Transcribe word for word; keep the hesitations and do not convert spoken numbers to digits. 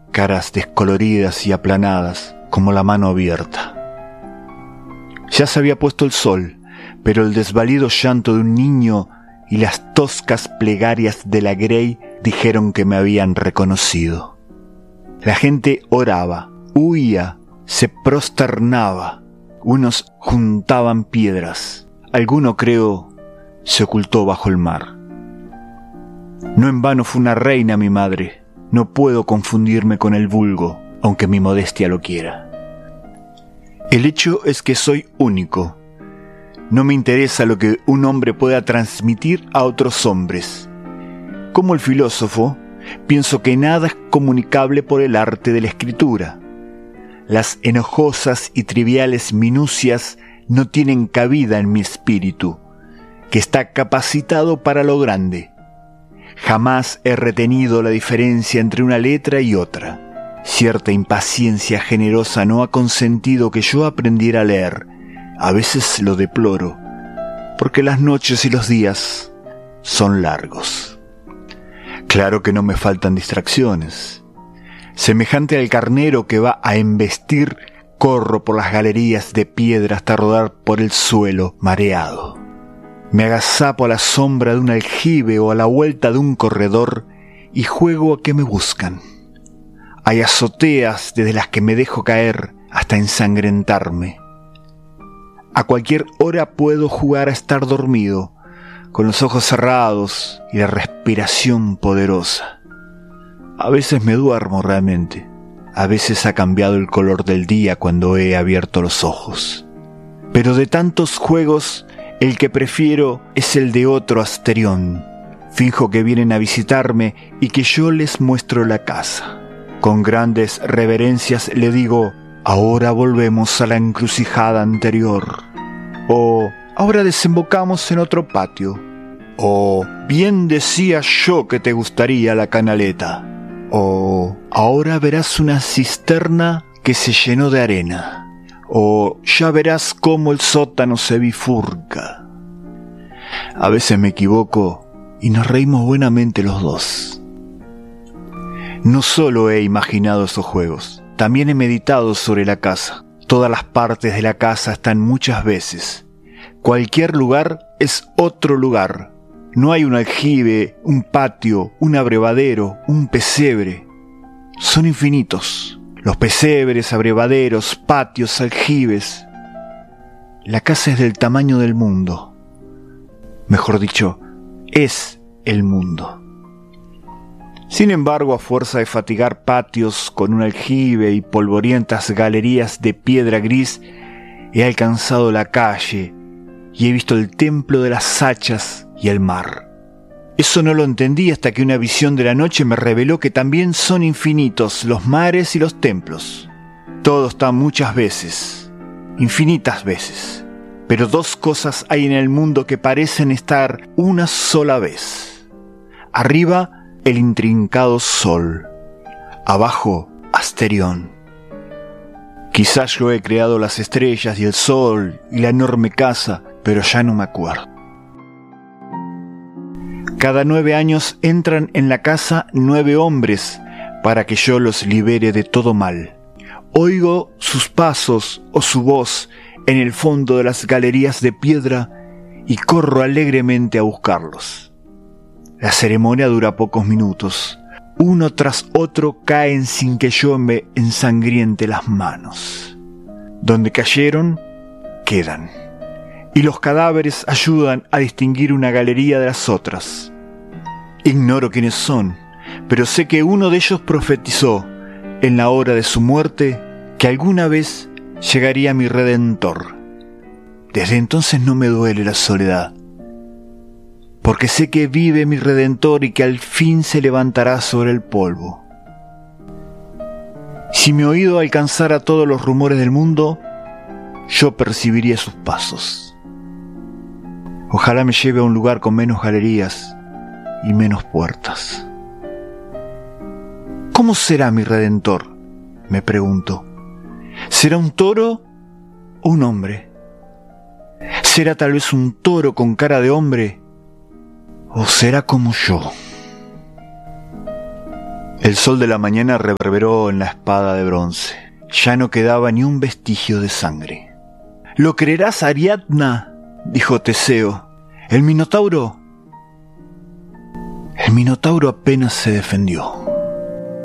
caras descoloridas y aplanadas como la mano abierta. Ya se había puesto el sol, pero el desvalido llanto de un niño y las toscas plegarias de la Grey dijeron que me habían reconocido. La gente oraba, huía, se prosternaba. Unos juntaban piedras. Alguno, creo, se ocultó bajo el mar. No en vano fue una reina mi madre. No puedo confundirme con el vulgo, aunque mi modestia lo quiera. El hecho es que soy único. No me interesa lo que un hombre pueda transmitir a otros hombres. Como el filósofo, pienso que nada es comunicable por el arte de la escritura. Las enojosas y triviales minucias no tienen cabida en mi espíritu, que está capacitado para lo grande. Jamás he retenido la diferencia entre una letra y otra. Cierta impaciencia generosa no ha consentido que yo aprendiera a leer. A veces lo deploro, porque las noches y los días son largos. Claro que no me faltan distracciones. Semejante al carnero que va a embestir, corro por las galerías de piedra hasta rodar por el suelo mareado. Me agazapo a la sombra de un aljibe o a la vuelta de un corredor y juego a que me buscan. Hay azoteas desde las que me dejo caer hasta ensangrentarme. A cualquier hora puedo jugar a estar dormido, con los ojos cerrados y la respiración poderosa. A veces me duermo realmente, a veces ha cambiado el color del día cuando he abierto los ojos. Pero de tantos juegos, el que prefiero es el de otro Asterión. Finjo que vienen a visitarme y que yo les muestro la casa. Con grandes reverencias le digo: ahora volvemos a la encrucijada anterior. O ahora desembocamos en otro patio. O bien decía yo que te gustaría la canaleta. O ahora verás una cisterna que se llenó de arena. O ya verás cómo el sótano se bifurca. A veces me equivoco y nos reímos buenamente los dos. No solo he imaginado esos juegos, también he meditado sobre la casa. Todas las partes de la casa están muchas veces. Cualquier lugar es otro lugar. No hay un aljibe, un patio, un abrevadero, un pesebre. Son infinitos. Los pesebres, abrevaderos, patios, aljibes. La casa es del tamaño del mundo. Mejor dicho, es el mundo. Sin embargo, a fuerza de fatigar patios con un aljibe y polvorientas galerías de piedra gris, he alcanzado la calle y he visto el templo de las hachas y el mar. Eso no lo entendí hasta que una visión de la noche me reveló que también son infinitos los mares y los templos. Todo está muchas veces, infinitas veces, pero dos cosas hay en el mundo que parecen estar una sola vez. Arriba, el intrincado sol. Abajo, Asterión. Quizás yo he creado las estrellas y el sol y la enorme casa, pero ya no me acuerdo. Cada nueve años entran en la casa nueve hombres para que yo los libere de todo mal. Oigo sus pasos o su voz en el fondo de las galerías de piedra y corro alegremente a buscarlos. La ceremonia dura pocos minutos. Uno tras otro caen sin que yo me ensangriente las manos. Donde cayeron, quedan. Y los cadáveres ayudan a distinguir una galería de las otras. Ignoro quiénes son, pero sé que uno de ellos profetizó, en la hora de su muerte, que alguna vez llegaría mi Redentor. Desde entonces no me duele la soledad, porque sé que vive mi Redentor y que al fin se levantará sobre el polvo. Si mi oído alcanzara todos los rumores del mundo, yo percibiría sus pasos. Ojalá me lleve a un lugar con menos galerías y menos puertas. ¿Cómo será mi Redentor?, me pregunto. ¿Será un toro o un hombre? ¿Será tal vez un toro con cara de hombre? ¿O será como yo? El El sol de la mañana reverberó en la espada de bronce. Ya no quedaba ni un vestigio de sangre. «¿Lo creerás, Ariadna?», dijo Teseo. «El Minotauro...» El Minotauro apenas se defendió.